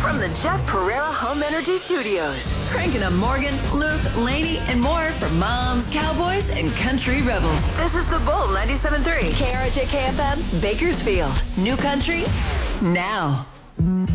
from the Jeff Pereira Home Energy Studios. Cranking up Morgan, Luke, Lainey, and more for moms, cowboys, and country rebels. This is The Bull 97.3. KRJ KFM, Bakersfield. New country, now.